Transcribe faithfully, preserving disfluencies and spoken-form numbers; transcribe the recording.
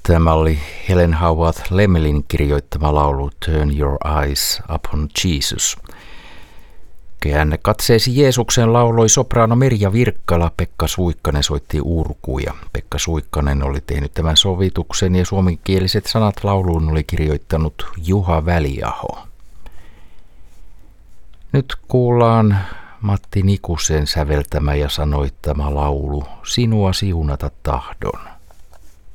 Tämä oli Helen Howard Lemelin kirjoittama laulu Turn Your Eyes Upon Jesus. Käännä katseesi Jeesuksen lauloi sopraano Merja Virkkala, Pekka Suikkanen soitti urkuja. Pekka Suikkanen oli tehnyt tämän sovituksen ja suomenkieliset sanat lauluun oli kirjoittanut Juha Väliaho. Nyt kuullaan Matti Nikusen säveltämä ja sanoittama laulu Sinua siunata tahdon.